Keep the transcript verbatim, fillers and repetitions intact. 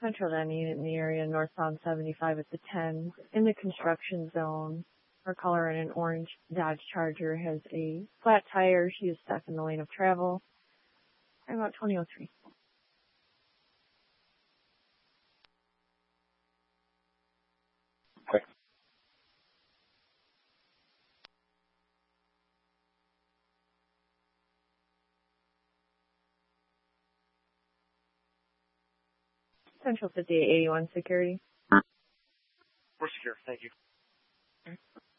Central to any in the area, northbound seventy-five at the ten, in the construction zone. Her caller in an orange Dodge Charger has a flat tire. She is stuck in the lane of travel. I'm about twenty oh three. Okay. Central fifty-eight eighty-one security. We're secure. Thank you.